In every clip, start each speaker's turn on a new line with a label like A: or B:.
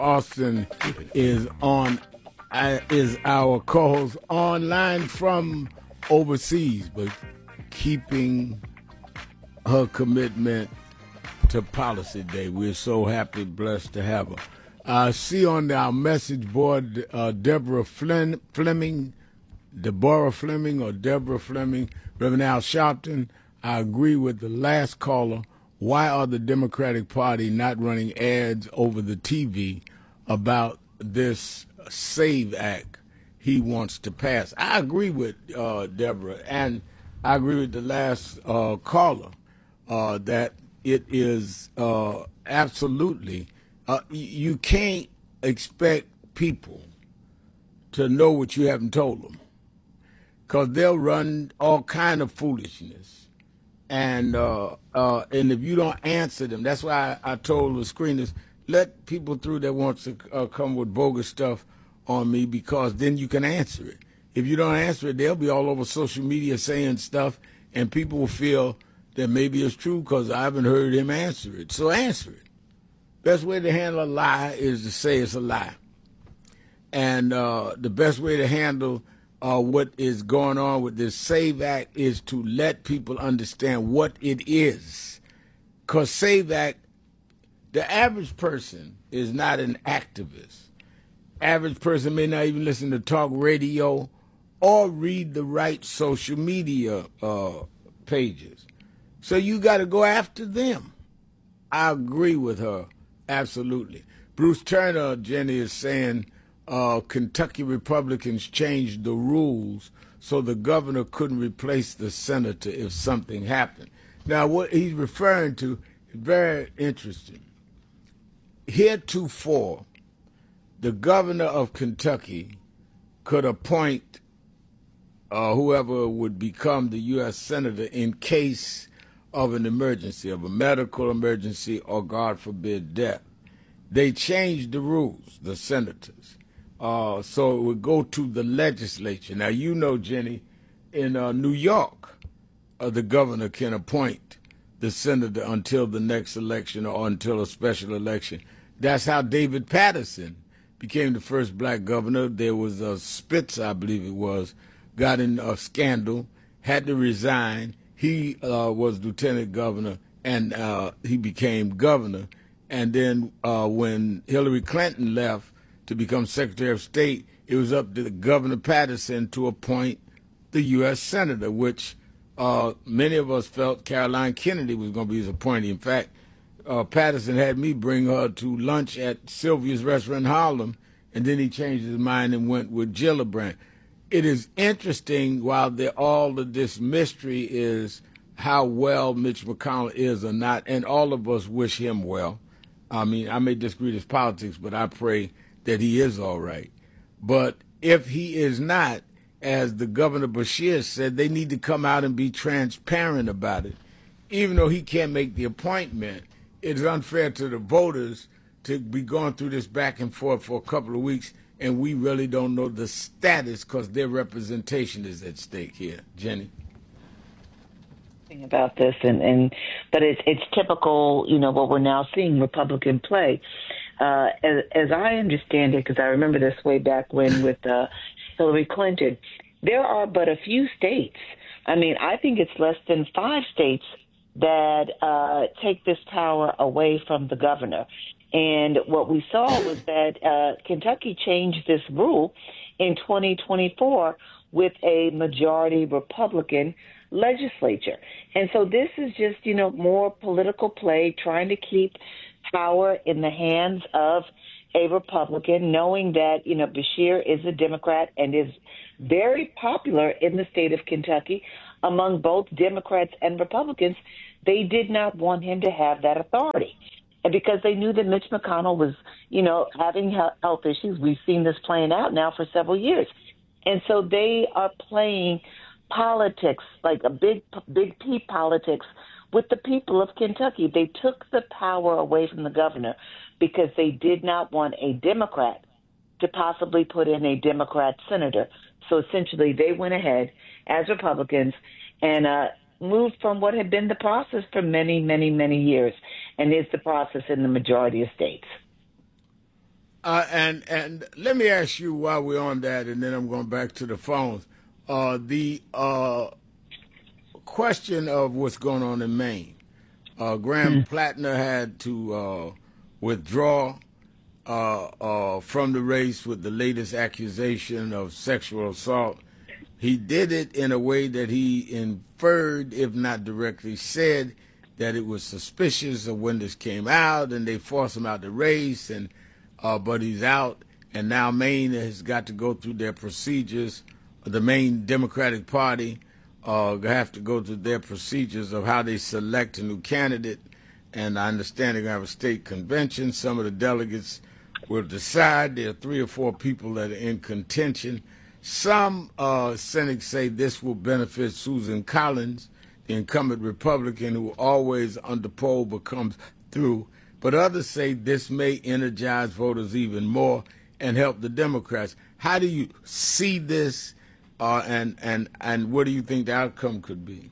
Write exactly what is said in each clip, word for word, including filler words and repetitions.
A: Austin is on uh, is our co-host online from overseas, but keeping her commitment to Policy Day. We're so happy, blessed to have her. I uh, see on our message board uh, Deborah Flem- Fleming, Deborah Fleming or Deborah Fleming, Reverend Al Sharpton. I agree with the last caller. Why are the Democratic Party not running ads over the T V about this SAVE Act he wants to pass? I agree with uh, Deborah, and I agree with the last uh, caller uh, that it is uh, absolutely, uh, you can't expect people to know what you haven't told them, because they'll run all kind of foolishness. And uh, uh, and if you don't answer them, that's why I, I told the screeners, let people through that wants to uh, come with bogus stuff on me, because then you can answer it. If you don't answer it, they'll be all over social media saying stuff, and people will feel that maybe it's true because I haven't heard him answer it. So answer it. Best way to handle a lie is to say it's a lie. And uh, the best way to handle Uh, what is going on with this SAVE Act is to let people understand what it is. Because SAVE Act, the average person is not an activist. Average person may not even listen to talk radio or read the right social media uh, pages. So you got to go after them. I agree with her, absolutely. Bruce Turner, Jenny, is saying, Uh, Kentucky Republicans changed the rules so the governor couldn't replace the senator if something happened. Now, what he's referring to is very interesting. Heretofore, the governor of Kentucky could appoint uh, whoever would become the U S senator in case of an emergency, of a medical emergency or, God forbid, death. They changed the rules, the senators. Uh, so it would go to the legislature. Now, you know, Jenny, in uh, New York, uh, the governor can appoint the senator until the next election or until a special election. That's how David Patterson became the first black governor. There was a Spitz, I believe it was, got in a scandal, had to resign. He uh, was lieutenant governor, and uh, he became governor. And then uh, when Hillary Clinton left to become Secretary of State, it was up to Governor Patterson to appoint the U S senator, which uh, many of us felt Caroline Kennedy was going to be his appointee. In fact, uh, Patterson had me bring her to lunch at Sylvia's Restaurant in Harlem, and then he changed his mind and went with Gillibrand. It is interesting, while all of this mystery is how well Mitch McConnell is or not, and all of us wish him well. I mean, I may disagree with his politics, but I pray that he is all right. But if he is not, as the Governor Beshear said, they need to come out and be transparent about it. Even though he can't make the appointment, it's unfair to the voters to be going through this back and forth for a couple of weeks, and we really don't know the status because their representation is at stake here. Jenny?
B: About this, and, and but it's it's typical, you know, what we're now seeing Republican play. Uh, as, as I understand it, because I remember this way back when with uh, Hillary Clinton, there are but a few states. I mean, I think it's less than five states that uh, take this power away from the governor. And what we saw was that uh, Kentucky changed this rule in twenty twenty-four with a majority Republican legislature. And so this is just, you know, more political play, trying to keep power in the hands of a Republican, knowing that, you know, Beshear is a Democrat and is very popular in the state of Kentucky among both Democrats and Republicans. They did not want him to have that authority. And because they knew that Mitch McConnell was, you know, having health issues. We've seen this playing out now for several years. And so they are playing politics, like a big, big P politics, with the people of Kentucky. They took the power away from the governor because they did not want a Democrat to possibly put in a Democrat senator. So essentially they went ahead as Republicans and uh, moved from what had been the process for many, many, many years, and is the process in the majority of states.
A: Uh, and and let me ask you while we're on that, and then I'm going back to the phones. Uh, the uh, question of what's going on in Maine. Uh, Graham Plattner had to uh, withdraw uh, uh, from the race with the latest accusation of sexual assault. He did it in a way that he inferred, if not directly said, that it was suspicious of when this came out, and they forced him out the race, and uh, but he's out, and now Maine has got to go through their procedures. The Maine Democratic Party uh, have to go through their procedures of how they select a new candidate, and I understand they're going to have a state convention. Some of the delegates will decide. There are three or four people that are in contention. Some uh, cynics say this will benefit Susan Collins, the incumbent Republican who always under poll but comes through. But others say this may energize voters even more and help the Democrats. How do you see this, uh, and, and, and what do you think the outcome could be?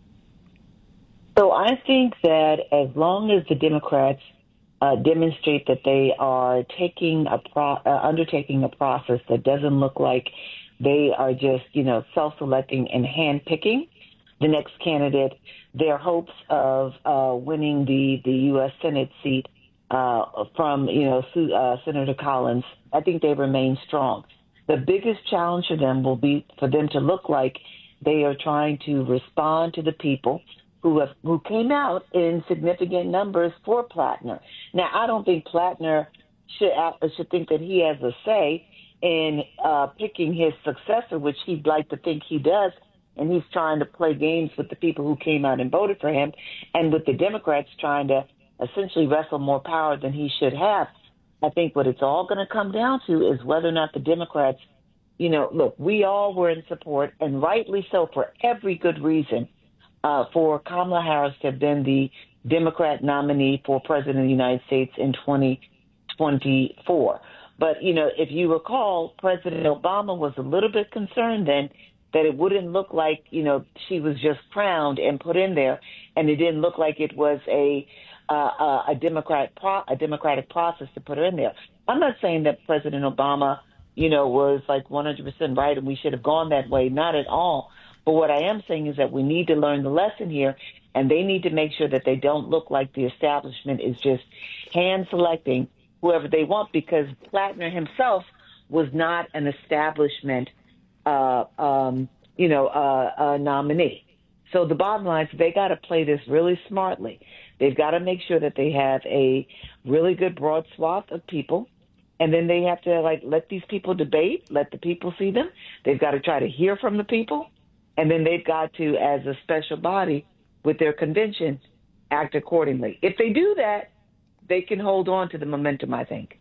B: So I think that as long as the Democrats uh, demonstrate that they are taking a pro- uh, undertaking a process that doesn't look like they are just, you know, self-selecting and hand-picking the next candidate, their hopes of uh, winning the, the U S Senate seat uh, from, you know, uh, Senator Collins, I think they remain strong. The biggest challenge for them will be for them to look like they are trying to respond to the people who have who came out in significant numbers for Plattner. Now, I don't think Plattner should should think that he has a say in uh, picking his successor, which he'd like to think he does, and he's trying to play games with the people who came out and voted for him, and with the Democrats trying to essentially wrestle more power than he should have. I think what it's all going to come down to is whether or not the Democrats, you know, look, we all were in support, and rightly so, for every good reason, uh, for Kamala Harris to have been the Democrat nominee for President of the United States in twenty twenty-four. But, you know, if you recall, President Obama was a little bit concerned then that it wouldn't look like, you know, she was just crowned and put in there, and it didn't look like it was a uh, a Democrat pro- a democratic process to put her in there. I'm not saying that President Obama, you know, was like one hundred percent right and we should have gone that way. Not at all. But what I am saying is that we need to learn the lesson here, and they need to make sure that they don't look like the establishment is just hand-selecting whoever they want, because Plattner himself was not an establishment, uh, um, you know, uh, uh, nominee. So the bottom line is they got to play this really smartly. They've got to make sure that they have a really good broad swath of people, and then they have to like let these people debate, let the people see them. They've got to try to hear from the people, and then they've got to, as a special body with their convention, act accordingly. If they do that, they can hold on to the momentum, I think,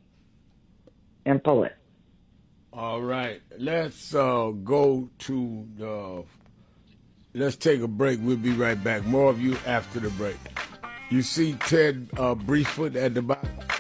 B: and pull it.
A: All right. Let's uh, go to the, let's take a break. We'll be right back. More of you after the break. You see Ted uh, Brieffoot at the bottom?